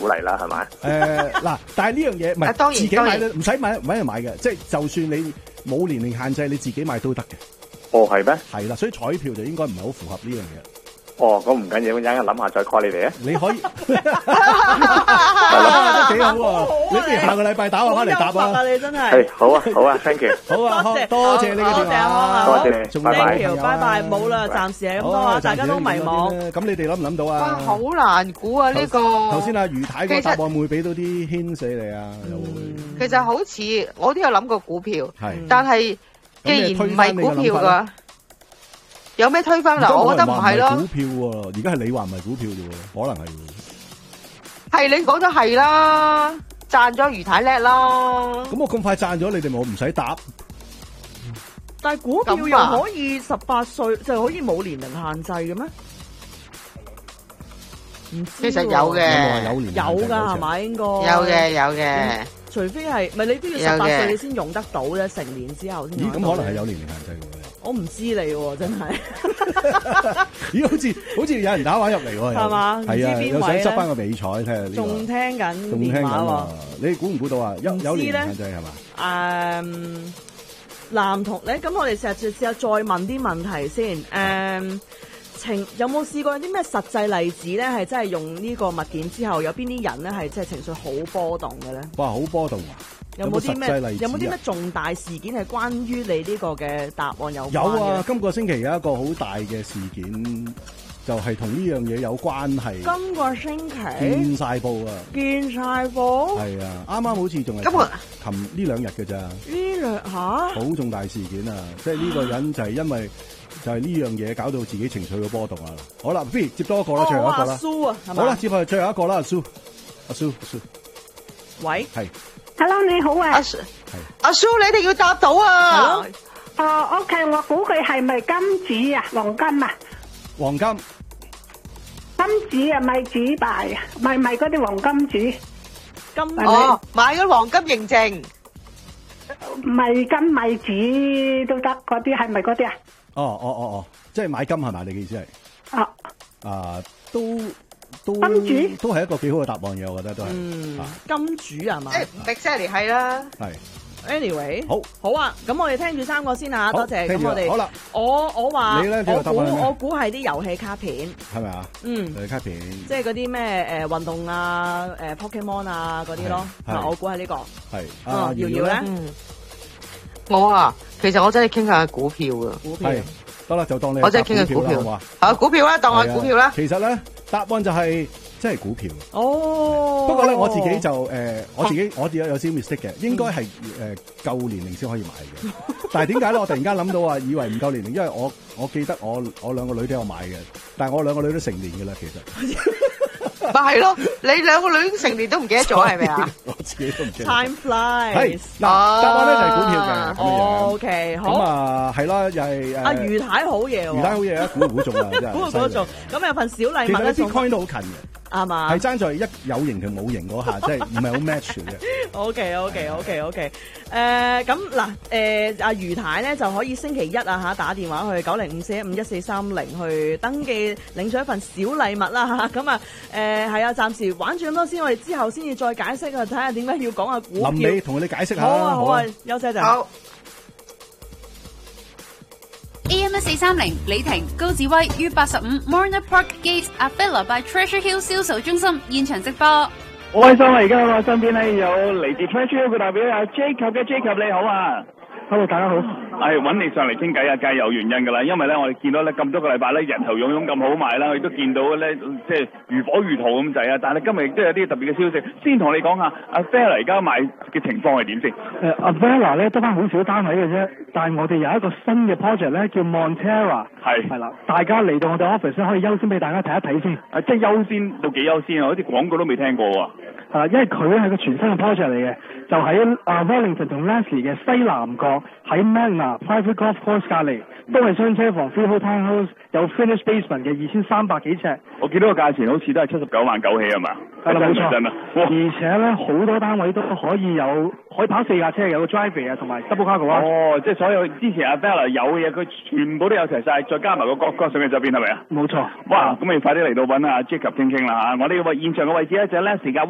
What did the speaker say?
鼓勵啦，係咪？ 嗱，但係呢樣嘢唔係自己買咧，唔使買揾人買嘅，即係就算你冇年齡限制，你自己買都得嘅。 哦，係咩？ 係啦，所以彩票就應該唔係好符合呢樣嘢。 哦，咁唔緊要，陣間諗下再 call 你哋啊！ 你可以，係咯，都幾好喎！你不如下個禮拜打我翻嚟答啊！ 你真係好啊，好啊 ，thank you， 好啊，多謝你嘅電話， 多謝你， 拜拜，冇啦，暫時係咁多啊，大家都迷茫。 咁你哋諗唔諗到啊？ 好難估啊呢個。 頭先阿余太個答案會唔會俾到啲牽死你啊？又會。 其實好似我都有諗過股票，但係既然唔係股票㗎。有咩推翻嗱？我覺得唔係咯。 股票喎，而家係你話唔係股票啫喎，可能係。 係你講咗係啦，賺咗余太叻啦。 咁我咁快賺咗，你哋我唔使答。 但係股票又可以18歲就可以冇年齡限制嘅咩？唔知其實有嘅， 有㗎係咪應該？ 有嘅。除非係咪你都要18歲你先用得到啫？成年之後先。 咦？咁可能係有年齡限制嘅喎。 我唔知你喎，真係。 咦？好似有人打電話入嚟喎， 係嘛？ 係啊，又想執翻個美彩睇下呢個。 仲聽緊電話喎？ 你估唔估到啊？有年齡限制係嘛？ 男同你咁，我哋試下再問啲問題先。有冇試過有啲咩實際例子咧？係真係用呢個物件之後，有邊啲人咧係即係情緒好波動嘅咧？ 哇！好波動啊！ 有冇啲咩重大事件係關於你呢個嘅答案有關嘅？ 有啊！今個星期有一個好大嘅事件，就係同呢樣嘢有關係。 今個星期見晒報啊！ 見晒報係啊！啱啱好似仲係琴呢兩日嘅咋？ 呢兩下好重大事件啊！即係呢個人就係因為就係呢樣嘢搞到自己情緒嘅波動啊！好啦，不如接多一個啦，最後一個啦。 阿蘇啊，係嘛？ 好啦，接落最後一個啦，阿蘇。 喂， 係。 Hello， 你好啊。 阿蘇，你哋要答到啊。 OK， 我估佢係咪金子啊？黃金啊？ 黃金。 金子啊，咪紙幣啊，咪嗰啲黃金紙。 買咗黃金認證。 咪金咪紙都得，嗰啲係咪嗰啲啊？ 哦，即係買金係咪？你嘅意思係？都金主都係一個幾好嘅答案嘅，我覺得都係。 金主係嘛？ 即係 exactly 係啦。 係。 Anyway，好啊，咁我哋聽住3個先啊，多謝。咁我哋好啦， 我話你咧， 我估係啲遊戲卡片， 係咪啊？遊戲卡片， 即係嗰啲咩運動啊、Pokemon 啊嗰啲咯。我估係呢個。 係。 瑤瑤咧？ 我其實我真係傾下股票啊。 股票。 得啦，就當你我真係傾緊股票啊！股票啦，當我股票啦。 其實咧，答案就係真係股票。 不過咧，我自己就我自己有少少 mistake 嘅，應該係夠年齡先可以買嘅。但係點解咧？我突然間諗到話，以為唔夠年齡，因為我記得我兩個女都有買嘅，但係我兩個女都成年嘅啦，其實。 咪係咯，你兩個女成年都唔記得咗係咪啊？ 我自己都唔記得。 Time flies。 係嗱，答案咧就係股票嘅。 OK，好。 咁啊，係啦，又係阿余太好嘢喎。 余太好嘢啊，估唔估中啊？真係。 估唔估中？咁有份小禮物咧， 其實啲 coin 都好近嘅。 係嘛？ 係爭在一有型同冇型嗰下，即係唔係好 match 嘅。 OK。咁嗱，阿余太咧就可以星期一啊打電話去9054151430去登記領取一份小禮物啦嚇。咁啊係啊，暫時玩住咁多先，我哋之後先至再解釋啊，睇下點解要講下股票。 臨尾同你解釋下。 好啊，休息一陣。好。 AM1430李婷高志威於85 Marina Park Gate Avila by Treasure Hill 銷售中心現場直播。 好開心啊！而家我身邊咧有嚟自 Treasure Hill 嘅代表阿 Jacob 嘅 Jacob， 你好啊 ！Hello， 大家好。 係揾你上嚟傾偈啊，梗係有原因㗎啦。因為咧，我哋見到咧咁多個禮拜咧，人頭湧湧咁好賣啦，亦都見到咧即係如火如荼咁滯啊。但係今日亦都有啲特別嘅消息，先同你講下阿 Avila 而家賣嘅情況係點先。 Avila 咧得翻好少單位嘅啫，但係我哋有一個新嘅 project 咧叫 Montera。係啦，大家嚟到我哋 office 咧可以優先俾大家睇一睇先。 即係優先到幾優先啊？好似廣告都未聽過喎。 因為佢咧係個全新嘅 project 嚟嘅，就喺Wellington 同 Leslie 嘅西南角，喺 Magna Private Golf Course 隔離，都係雙車房 freehold townhouse，有 finished basement 嘅2300幾尺。 我見到個價錢好似都係79萬9起係嘛？ 係啦，冇錯。 真啊！ 而且咧好多單位都可以跑4架車，有個 driveway 啊同埋 double car garage。 即係所有之前阿 Bella 有嘅嘢，佢全部都有齊晒，再加埋個角上嘅側邊係咪啊？ 冇錯。 哇！咁你快啲嚟到揾阿 Jacob 傾傾啦嚇！我呢個現場嘅位置咧就係 Leslie 嘅